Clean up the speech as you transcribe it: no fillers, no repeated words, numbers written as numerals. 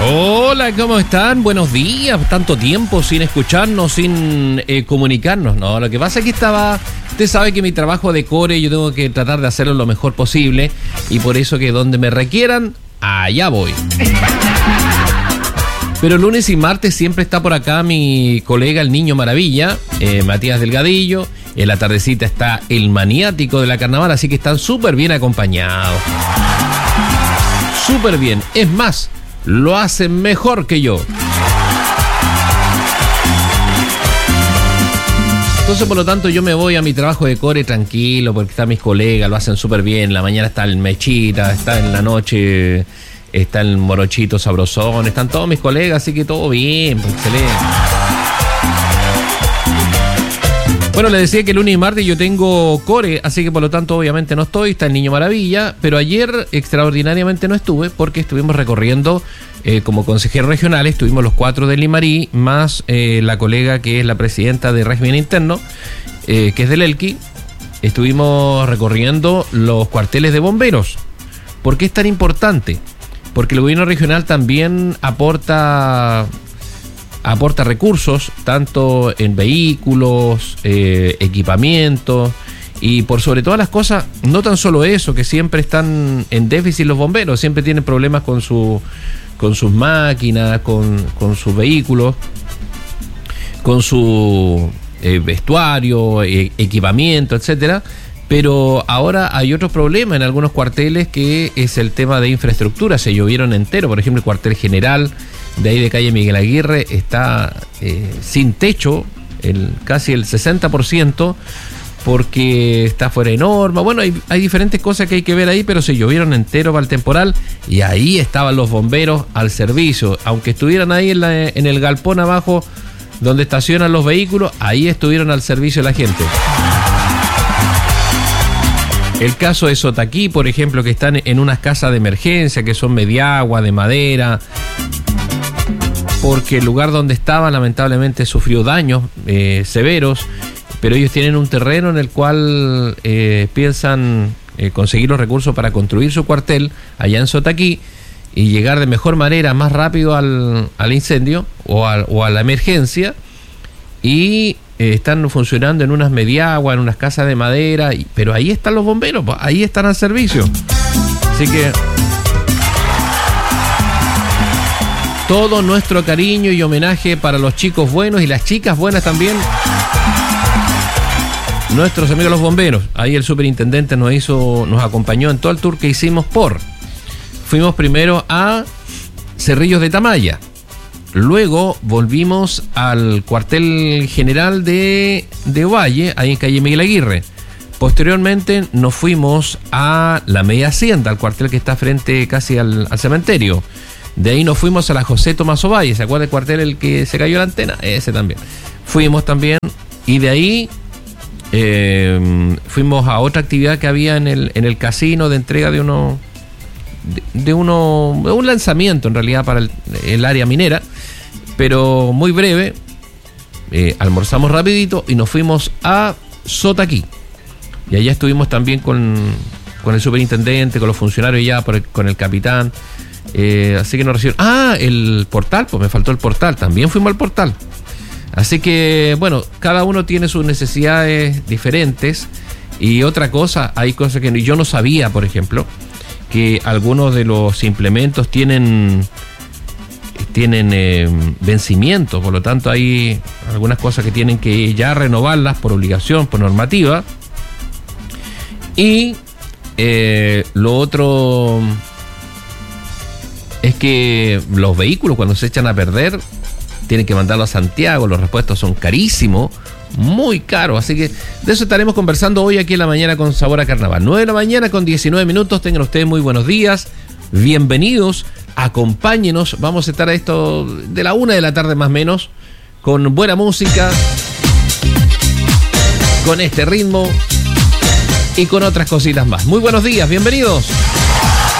Hola, ¿cómo están? Buenos días. Tanto tiempo sin escucharnos, sin comunicarnos. No, lo que pasa es que usted sabe que mi trabajo de core yo tengo que tratar de hacerlo lo mejor posible y por eso que donde me requieran, allá voy. Pero lunes y martes siempre está por acá mi colega el Niño Maravilla, Matías Delgadillo. En la tardecita está el maniático de la carnaval, así que están súper bien acompañados. Súper bien. Es más, lo hacen mejor que yo. Entonces, por lo tanto, yo me voy a mi trabajo de core tranquilo, porque están mis colegas, lo hacen súper bien. En la mañana está el Mechita, está en la noche, está el Morochito Sabrosón, están todos mis colegas, así que todo bien, excelente. Bueno, les decía que lunes y martes yo tengo core, así que por lo tanto obviamente no estoy, está el Niño Maravilla, pero ayer extraordinariamente no estuve porque estuvimos recorriendo como consejeros regionales, estuvimos los 4 de Limarí, más la colega que es la presidenta de régimen interno, que es del Elqui. Estuvimos recorriendo los cuarteles de bomberos. ¿Por qué es tan importante? Porque el gobierno regional también aporta recursos, tanto en vehículos, equipamientos, y por sobre todas las cosas, no tan solo eso, que siempre están en déficit los bomberos, siempre tienen problemas con sus máquinas, con sus vehículos, con su vestuario, equipamiento, etcétera. Pero ahora hay otro problema en algunos cuarteles, que es el tema de infraestructura. Se llovieron entero, por ejemplo el cuartel general de ahí de calle Miguel Aguirre está sin techo, casi el 60%, porque está fuera de norma. Bueno, hay diferentes cosas que hay que ver ahí, pero se llovieron entero para el temporal y ahí estaban los bomberos al servicio. Aunque estuvieran ahí en el galpón abajo donde estacionan los vehículos, ahí estuvieron al servicio de la gente. El caso de Sotaquí, por ejemplo, que están en unas casas de emergencia que son mediagua, de madera, porque el lugar donde estaban lamentablemente sufrió daños severos, pero ellos tienen un terreno en el cual piensan conseguir los recursos para construir su cuartel allá en Sotaquí y llegar de mejor manera, más rápido al incendio o a la emergencia, y están funcionando en unas mediaguas, en unas casas de madera, pero ahí están los bomberos, ahí están al servicio. Así que todo nuestro cariño y homenaje para los chicos buenos y las chicas buenas también, nuestros amigos los bomberos. Ahí el superintendente nos acompañó en todo el tour que hicimos fuimos primero a Cerrillos de Tamaya. Luego volvimos al cuartel general de Ovalle, ahí en calle Miguel Aguirre. Posteriormente nos fuimos a la Media Hacienda, al cuartel que está frente casi al cementerio. De ahí nos fuimos a la José Tomás Ovalle, ¿se acuerda el cuartel el que se cayó la antena? Ese también. Fuimos también, y de ahí fuimos a otra actividad que había en el casino de entrega de un lanzamiento en realidad para el área minera, pero muy breve. Almorzamos rapidito y nos fuimos a Sotaquí, y allá estuvimos también con el superintendente, con los funcionarios ya, con el capitán, así que nos recibieron. El portal, pues me faltó el portal, también fuimos al portal. Así que bueno, cada uno tiene sus necesidades diferentes. Y otra cosa, hay cosas que yo no sabía, por ejemplo, que algunos de los implementos tienen vencimiento, por lo tanto hay algunas cosas que tienen que ya renovarlas por obligación, por normativa. Y lo otro es que los vehículos, cuando se echan a perder, tienen que mandarlo a Santiago, los repuestos son carísimos, muy caros, así que de eso estaremos conversando hoy aquí en la mañana con Sabor a Carnaval. 9 de la mañana con 19 minutos, tengan ustedes muy buenos días, bienvenidos, acompáñenos, vamos a estar a esto de la 1 de la tarde más o menos, con buena música, con este ritmo y con otras cositas más. Muy buenos días, bienvenidos.